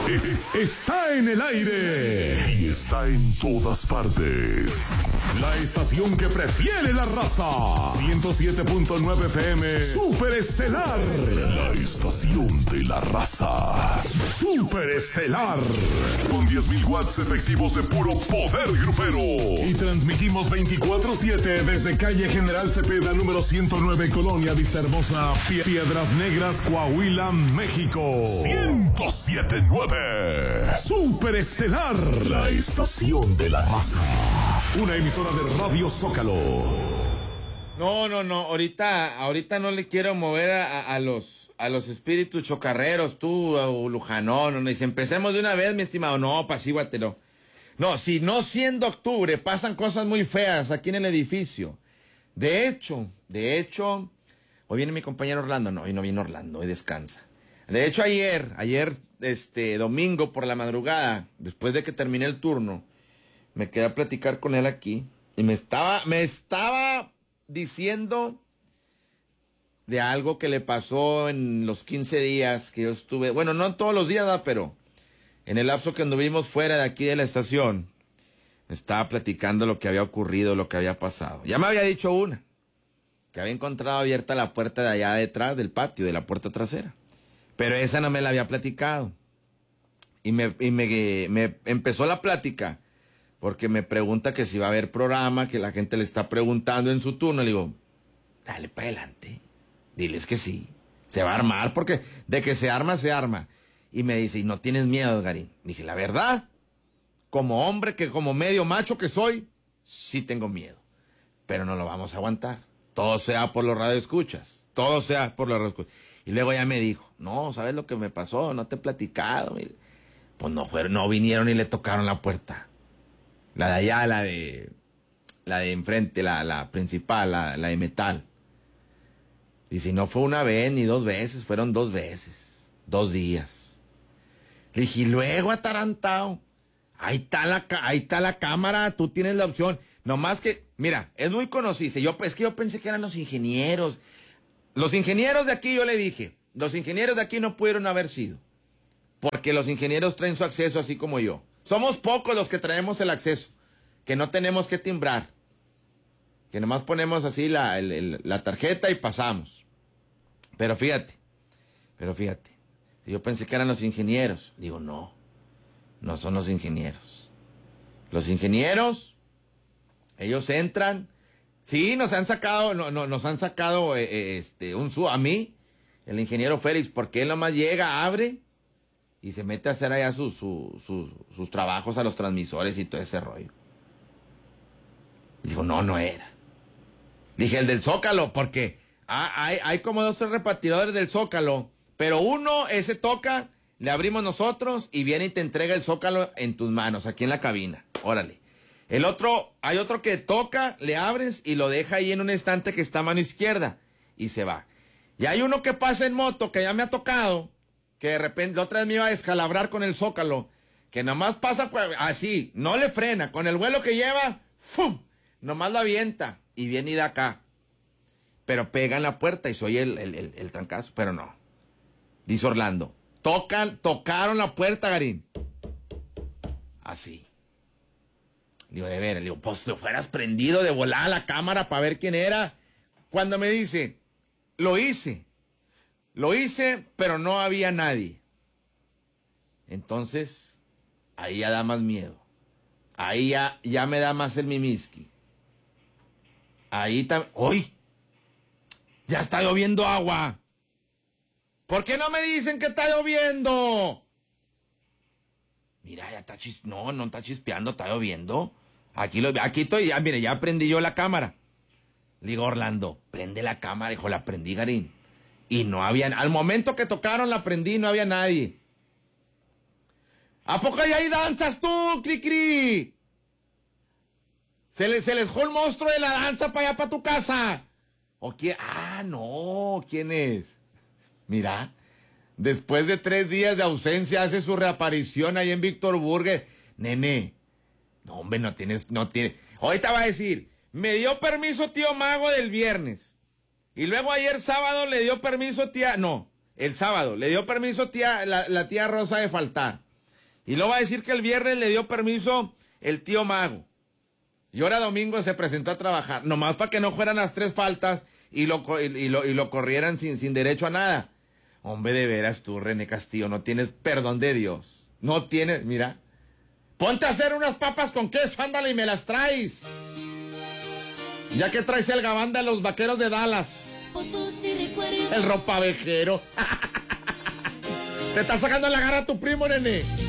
Está en el aire y está en todas partes. La estación que prefiere la raza. 107.9 FM. Super Estelar. La estación de la raza. Super Estelar. Con 10.000 watts efectivos de puro poder grupero. Y transmitimos 24/7 desde calle General Cepeda, número 109, Colonia Vista Hermosa, Piedras Negras, Coahuila, México. 107.9. Super Estelar. La estación de la raza. Una emisora de Radio Zócalo. No. Ahorita no le quiero mover a los espíritus chocarreros, tú, Lujanón. No, y si empecemos de una vez, mi estimado, no, pasíguatelo. No, si no siendo octubre, pasan cosas muy feas aquí en el edificio. De hecho, hoy viene mi compañero Orlando. No, hoy no viene Orlando, hoy descansa. De hecho, ayer, domingo por la madrugada, después de que terminé el turno, me quedé a platicar con él aquí y me estaba diciendo de algo que le pasó en los 15 días que yo estuve, bueno, no todos los días, pero en el lapso que anduvimos fuera de aquí de la estación, me estaba platicando lo que había ocurrido, lo que había pasado. Ya me había dicho que había encontrado abierta la puerta de allá detrás del patio, de la puerta trasera, pero esa no me la había platicado. Y me empezó la plática porque me pregunta que si va a haber programa, que la gente le está preguntando en su turno. Le digo, dale para adelante, diles que sí, se va a armar, porque de que se arma, se arma. Y me dice, ¿y no tienes miedo, Garín? Dije, la verdad, como hombre, que como medio macho que soy, sí tengo miedo, pero no lo vamos a aguantar. Todo sea por los radioescuchas, todo sea por los radioescuchas. Y luego ya me dijo, no, ¿sabes lo que me pasó? No te he platicado. Mire. Pues no vinieron y le tocaron la puerta. La de allá, la de enfrente, la principal, la de metal. Y si no fue una vez ni 2 veces, fueron 2 veces, 2 días. Le dije, y luego atarantado, ahí está la cámara, tú tienes la opción. Nomás que, mira, es muy conocido. Es que yo pensé que eran los ingenieros. Los ingenieros de aquí, yo le dije, los ingenieros de aquí no pudieron haber sido. Porque los ingenieros traen su acceso así como yo. Somos pocos los que traemos el acceso, que no tenemos que timbrar, que nomás ponemos así la tarjeta y pasamos. Pero fíjate, si yo pensé que eran los ingenieros, digo, no son los ingenieros. Los ingenieros, ellos entran, sí, nos han sacado a mí, el ingeniero Félix, porque él nomás llega, abre y se mete a hacer allá sus trabajos a los transmisores y todo ese rollo. Digo, no era. Dije, el del Zócalo, porque hay como 2 o 3 repartidores del Zócalo, pero uno, ese toca, le abrimos nosotros y viene y te entrega el Zócalo en tus manos, aquí en la cabina. Órale. El otro, hay otro que toca, le abres y lo deja ahí en un estante que está a mano izquierda y se va. Y hay uno que pasa en moto, que ya me ha tocado, que de repente la otra vez me iba a descalabrar con el Zócalo, que nomás pasa así, no le frena, con el vuelo que lleva, ¡fum!, nomás la avienta y viene y da acá. Pero pega en la puerta y soy el trancazo, pero no. Dice Orlando, tocaron la puerta, Garín. Así. Digo, de veras, digo, pues te fueras prendido de volada a la cámara para ver quién era. Cuando me dice, lo hice, pero no había nadie. Entonces, ahí ya da más miedo. Ahí ya me da más el mimiski. Ahí también. ¡Uy! Ya está lloviendo agua. ¿Por qué no me dicen que está lloviendo? Mira, ya está no está chispeando, está lloviendo. Aquí estoy, ya, mire, ya prendí yo la cámara. Le digo, Orlando, prende la cámara. Dijo, la prendí, Garín. Y no había, al momento que tocaron la prendí, no había nadie. ¿A poco ahí danzas tú, Cri-Cri? Se les fue el monstruo de la danza para allá, para tu casa. ¿O quién? Ah, no, ¿quién es? Mira, después de 3 días de ausencia hace su reaparición ahí en Víctor Burger. Nene, no, hombre, no tiene. Ahorita va a decir, me dio permiso tío Mago del viernes. Y luego ayer sábado le dio permiso el sábado le dio permiso la tía Rosa de faltar. Y luego va a decir que el viernes le dio permiso el tío Mago. Y ahora domingo se presentó a trabajar. Nomás para que no fueran las 3 faltas y lo corrieran sin derecho a nada. Hombre, de veras tú, René Castillo, no tienes perdón de Dios. No tienes, mira. Ponte a hacer unas papas con queso, ándale y me las traes. Ya que traes el gabán de los Vaqueros de Dallas. El ropavejero. Te está sacando la garra a tu primo, nene.